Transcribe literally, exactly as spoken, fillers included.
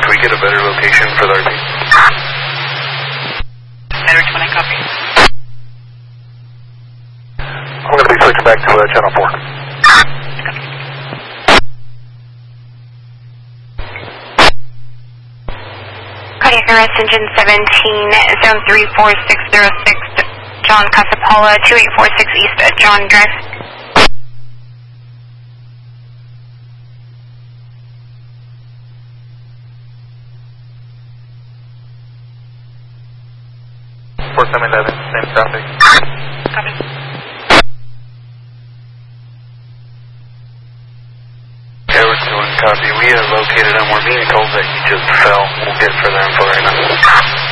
Can we get a better location for the R P? Edward twenty, copy. I'm going to be switching back to uh, channel four. Cardiac arrest engine seventeen, zone three four six zero six, John Casapala, two eight four six East at John Drive. four seven eleven, same traffic. Copy. Edward two one, copy. We have located him. We're being told that he just fell. We'll get further info right now.